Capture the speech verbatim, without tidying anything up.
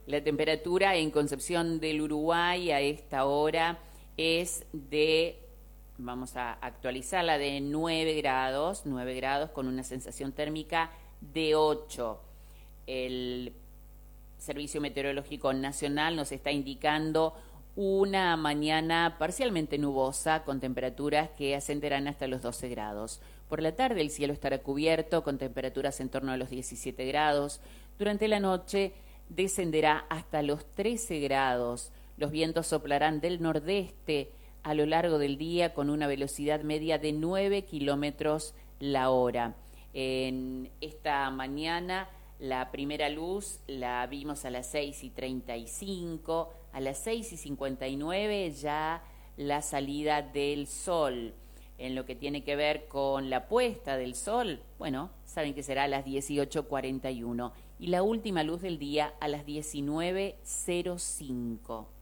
La temperatura en Concepción del Uruguay a esta hora es de, vamos a actualizarla, de nueve grados, nueve grados con una sensación térmica de ocho. El Servicio Meteorológico Nacional nos está indicando una mañana parcialmente nubosa con temperaturas que ascenderán hasta los doce grados. Por la tarde el cielo estará cubierto con temperaturas en torno a los diecisiete grados. Durante la noche descenderá hasta los trece grados. Los vientos soplarán del nordeste a lo largo del día con una velocidad media de nueve kilómetros la hora. En esta mañana la primera luz la vimos a las seis y treinta y cinco, a las seis y cincuenta y nueve ya la salida del sol. En lo que tiene que ver con la puesta del sol, bueno, saben que será a las dieciocho cuarenta y uno y la última luz del día a las diecinueve cero cinco.